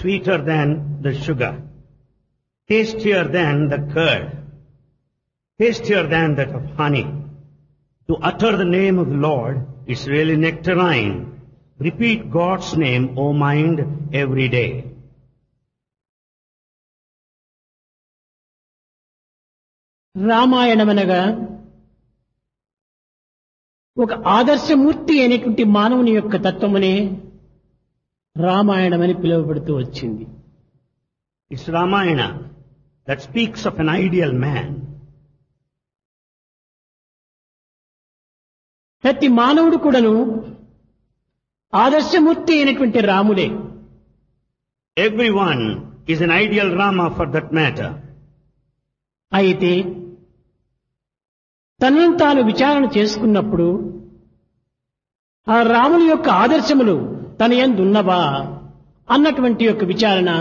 sweeter than the sugar, tastier than the curd, tastier than that of honey. To utter the name of the Lord is really nectarine. Repeat God's name, O mind, every day. రామాయణమనగా ఒక ఆదర్శమూర్తి అయినటువంటి మానవుని యొక్క తత్వమునే రామాయణమని పిలువబడుతూ వచ్చింది. It's Ramayana that speaks of an ideal man. ప్రతి మానవుడు కూడాను ఆదర్శమూర్తి అయినటువంటి రాముడే. Everyone is an ideal Rama for that matter. అయితే తనను తాను విచారణ చేసుకున్నప్పుడు ఆ రాముని యొక్క ఆదర్శములు తన యందు ఉన్నవా అన్నటువంటి యొక్క విచారణ